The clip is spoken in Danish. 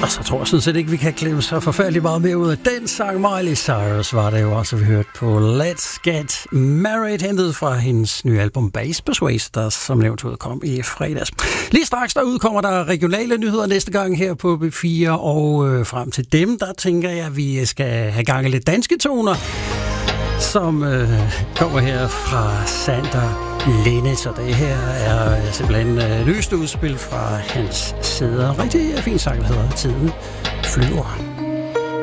Og så tror jeg sådan set ikke, vi kan glemme så forfærdeligt meget mere ud af den sang. Miley Cyrus var det jo også, vi hørte på Let's Get Married, hentet fra hendes nye album Bass Persuasion, der som nævnt udkom i fredags. Lige straks der udkommer der regionale nyheder næste gang her på B4, og frem til dem, der tænker jeg, at vi skal have gang i lidt danske toner, som kommer her fra Sander Linnet, så det her er simpelthen løst udspil fra hans side. Rigtig fin sang, der hedder Tiden flyver.